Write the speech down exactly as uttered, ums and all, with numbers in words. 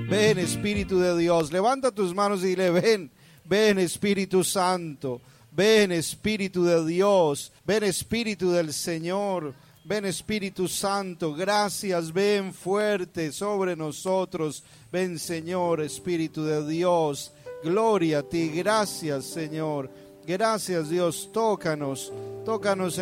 Ven, Espíritu de Dios. Levanta tus manos y dile: ven, ven, Espíritu Santo. Ven, Espíritu de Dios. Ven, Espíritu del Señor. Ven, Espíritu Santo. Gracias, ven fuerte sobre nosotros. Ven, Señor, Espíritu de Dios. Gloria a ti. Gracias, Señor. Gracias, Dios. Tócanos. Tócanos en